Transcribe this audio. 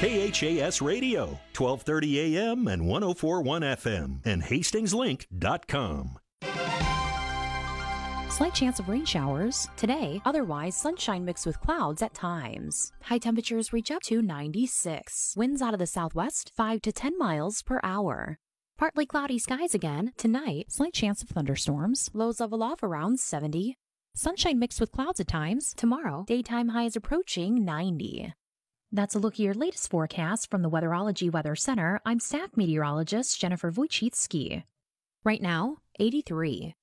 KHAS Radio, 1230 AM and 1041 FM, and HastingsLink.com. Slight chance of rain showers today, otherwise sunshine mixed with clouds at times. High temperatures reach up to 96. Winds out of the southwest 5 to 10 miles per hour. Partly cloudy skies again tonight, slight chance of thunderstorms. Lows level off around 70. Sunshine mixed with clouds at times. Tomorrow, daytime highs approaching 90. That's a look at your latest forecast from the Weatherology Weather Center. I'm staff meteorologist Jennifer Wojcicki. Right now, 83.